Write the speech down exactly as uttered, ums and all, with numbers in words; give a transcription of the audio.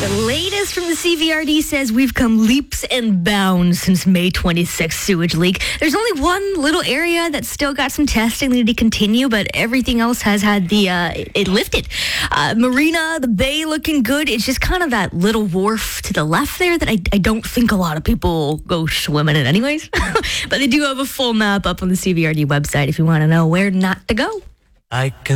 The latest from the C V R D says we've come leaps and bounds since May twenty-sixth sewage leak. There's only one little area that's still got some testing that need to continue, but everything else has had the, uh, it lifted. Uh, Marina, the bay looking good. It's just kind of that little wharf to the left there that I, I don't think a lot of people go swimming in anyways. But they do have a full map up on the C V R D website if you want to know where not to go. I can